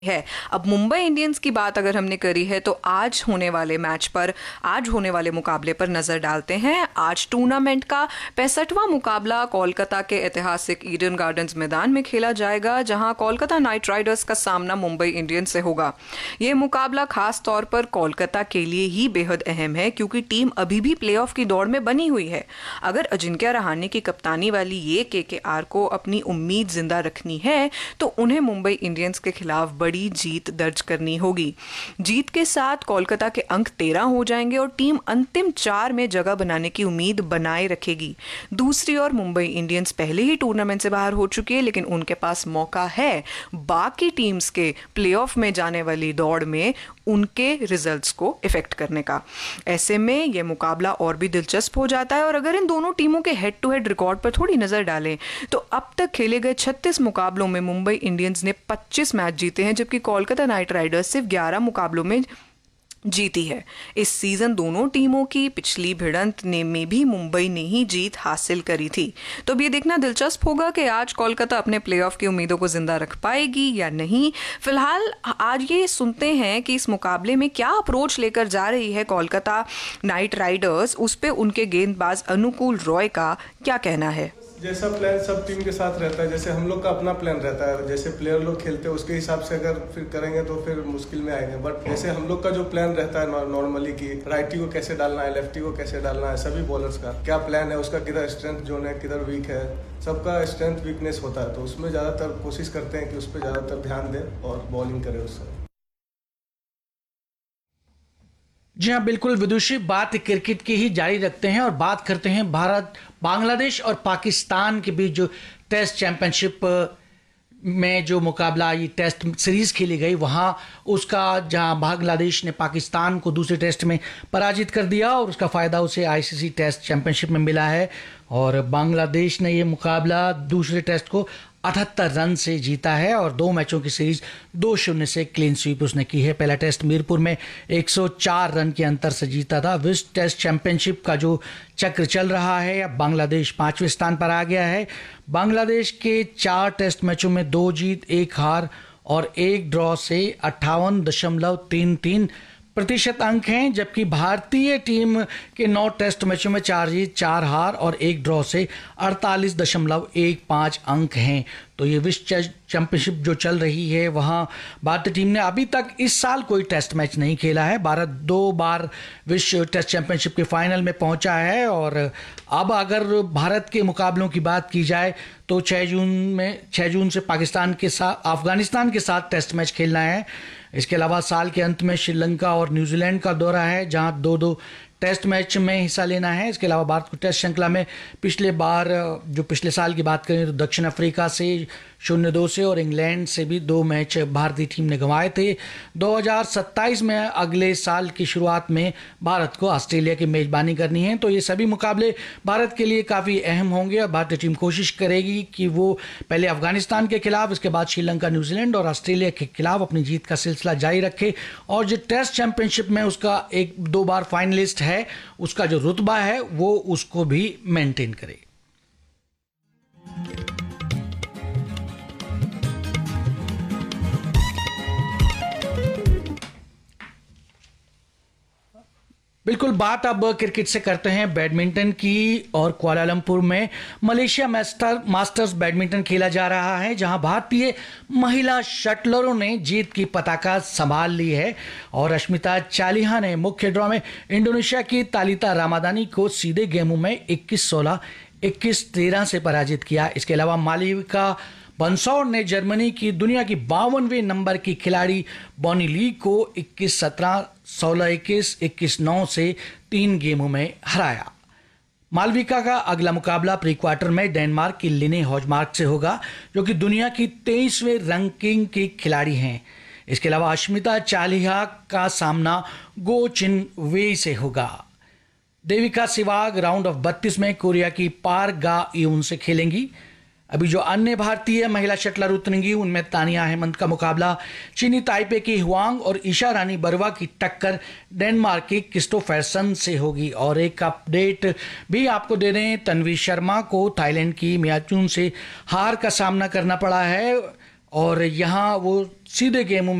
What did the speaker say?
है। अब मुंबई इंडियंस की बात अगर हमने करी है तो आज होने वाले मैच पर, आज होने वाले मुकाबले पर नजर डालते हैं। आज टूर्नामेंट का 65वां मुकाबला कोलकाता के ऐतिहासिक ईडन गार्डन्स मैदान में खेला जाएगा, जहां कोलकाता नाइट राइडर्स का सामना मुंबई इंडियंस से होगा। यह मुकाबला खास तौर पर कोलकाता के लिए ही बेहद अहम है, क्योंकि टीम अभी भी प्लेऑफ की दौड़ में बनी हुई है। अगर अजिंक्य रहाणे की कप्तानी वाली ये केकेआर को अपनी उम्मीद जिंदा रखनी है तो उन्हें मुंबई इंडियंस के खिलाफ बड़ी जीत दर्ज करनी होगी। जीत के साथ कोलकाता के अंक 13 हो जाएंगे और टीम अंतिम 4 में जगह बनाने की उम्मीद बनाए रखेगी। दूसरी ओर मुंबई इंडियंस पहले ही टूर्नामेंट से बाहर हो चुकी है, लेकिन उनके पास मौका है बाकी टीम्स के प्लेऑफ में जाने वाली दौड़ में उनके रिजल्ट्स को इफेक्ट करने का। ऐसे में यह मुकाबला और भी दिलचस्प हो जाता है। और अगर इन दोनों टीमों के हेड टू हेड रिकॉर्ड पर थोड़ी नजर डालें तो अब तक खेले गए 36 मुकाबलों में मुंबई इंडियंस ने 25 मैच जीते हैं, जबकि कोलकाता नाइट राइडर्स सिर्फ 11 मुकाबलों में जीती है। इस सीजन दोनों टीमों की पिछली भिड़ंत में भी मुंबई ने ही जीत हासिल करी थी। तो अब ये देखना दिलचस्प होगा कि आज कोलकाता अपने प्लेऑफ की उम्मीदों को जिंदा रख पाएगी या नहीं। फिलहाल आज ये सुनते हैं कि इस मुकाबले में क्या अप्रोच लेकर जा रही है कोलकाता नाइट राइडर्स, उस पे उनके गेंदबाज अनुकूल रॉय का क्या कहना है। जैसा प्लान सब टीम के साथ रहता है, जैसे हम लोग का अपना प्लान रहता है, जैसे प्लेयर लोग खेलते हैं उसके हिसाब से अगर फिर करेंगे तो फिर मुश्किल में आएंगे। बट जैसे हम लोग का जो प्लान रहता है नॉर्मली कि राइटी को कैसे डालना है, लेफ्टी को कैसे डालना है, सभी बॉलर्स का क्या प्लान है, उसका किधर स्ट्रेंथ जोन है, किधर वीक है, सबका स्ट्रेंथ वीकनेस होता है। तो उसमें ज़्यादातर कोशिश करते हैं कि उस पर ज़्यादातर ध्यान दें और बॉलिंग करें उससे। जी हाँ, बिल्कुल विदुषी, बात क्रिकेट की ही जारी रखते हैं और बात करते हैं भारत, बांग्लादेश और पाकिस्तान के बीच जो टेस्ट चैंपियनशिप में जो मुकाबला, ये टेस्ट सीरीज खेली गई, वहाँ उसका जहाँ बांग्लादेश ने पाकिस्तान को दूसरे टेस्ट में पराजित कर दिया और उसका फ़ायदा उसे आईसीसी टेस्ट चैंपियनशिप में मिला है। और बांग्लादेश ने ये मुकाबला दूसरे टेस्ट को 78 रन से जीता है और 2 मैचों की सीरीज 2-0 से क्लीन स्वीप उसने की है। पहला टेस्ट मीरपुर में 104 रन के अंतर से जीता था। विश्व टेस्ट चैंपियनशिप का जो चक्र चल रहा है, अब बांग्लादेश 5वें स्थान पर आ गया है। बांग्लादेश के 4 टेस्ट मैचों में 2 जीत, 1 हार और 1 ड्रॉ से 58.33% अंक हैं, जबकि भारतीय टीम के 9 टेस्ट मैचों में 4 जीत, 4 हार और 1 ड्रॉ से 48.15 अंक हैं। तो ये विश्व चैंपियनशिप जो चल रही है, वहाँ भारतीय टीम ने अभी तक इस साल कोई टेस्ट मैच नहीं खेला है। भारत 2 बार विश्व टेस्ट चैंपियनशिप के फाइनल में पहुंचा है और अब अगर भारत के मुकाबलों की बात की जाए तो 6 जून से पाकिस्तान के साथ, अफगानिस्तान के साथ टेस्ट मैच खेलना है। इसके अलावा साल के अंत में श्रीलंका और न्यूजीलैंड का दौरा है, जहां 2-2 टेस्ट मैच में हिस्सा लेना है। इसके अलावा भारत को टेस्ट श्रृंखला में पिछले बार, जो पिछले साल की बात करें तो दक्षिण अफ्रीका से 0-2 से और इंग्लैंड से भी 2 मैच भारतीय टीम ने गंवाए थे। 2027 में अगले साल की शुरुआत में भारत को ऑस्ट्रेलिया की मेजबानी करनी है। तो ये सभी मुकाबले भारत के लिए काफ़ी अहम होंगे और भारतीय टीम कोशिश करेगी कि वो पहले अफगानिस्तान के खिलाफ, इसके बाद श्रीलंका, न्यूजीलैंड और ऑस्ट्रेलिया के खिलाफ अपनी जीत का सिलसिला जारी रखे और जो टेस्ट चैंपियनशिप में उसका 1-2 बार फाइनलिस्ट है, उसका जो रुतबा है वो उसको भी मेंटेन करे। बिल्कुल, बात अब क्रिकेट से करते हैं बैडमिंटन की और कुआलालंपुर में मलेशिया मास्टर्स बैडमिंटन खेला जा रहा है, जहां भारतीय महिला शटलरों ने जीत की पताका संभाल ली है और अश्मिता चालिहा ने मुख्य ड्रॉ में इंडोनेशिया की तालिता रामादानी को सीधे गेमों में 21-16, 21-13 से पराजित किया। इसके अलावा मालविका बंसौर ने जर्मनी की दुनिया की 52वें नंबर की खिलाड़ी बॉनी ली को 21-17, 16-21, 21-9 से 3 गेमों में हराया। मालविका का अगला मुकाबला प्री क्वार्टर में डेनमार्क की लिने हॉजमार्क से होगा, जो कि दुनिया की 23वें रैंकिंग की खिलाड़ी हैं। इसके अलावा अश्मिता चालिहा का सामना गो चिन वे से होगा। देविका सिवाग राउंड ऑफ 32 में कोरिया की पार गा यून से खेलेंगी। अभी जो अन्य भारतीय महिला शटलर उतरेंगी उनमें तानिया अहमद का मुकाबला चीनी ताइपे की हुआंग और ईशा रानी बरुआ की टक्कर डेनमार्क की क्रिस्टोफरसन से होगी। और एक अपडेट भी आपको दे दें, तन्वी शर्मा को थाईलैंड की मियाचून से हार का सामना करना पड़ा है और यहाँ वो सीधे गेमों